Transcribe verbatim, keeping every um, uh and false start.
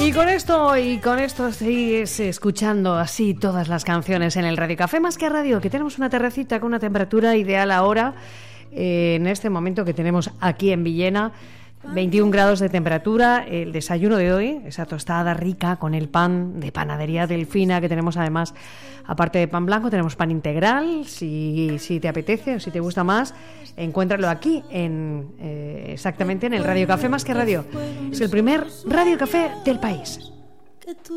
Y con esto, y con esto sigues escuchando así todas las canciones en el Radio Café Más que Radio, que tenemos una terracita con una temperatura ideal ahora, eh, en este momento que tenemos aquí en Villena, veintiún grados de temperatura. El desayuno de hoy, esa tostada rica con el pan de Panadería Delfina, que tenemos además, aparte de pan blanco, tenemos pan integral. Si, si te apetece o si te gusta más, encuéntralo aquí, en eh, exactamente en el Radio Café Más que Radio. Es el primer Radio Café del país.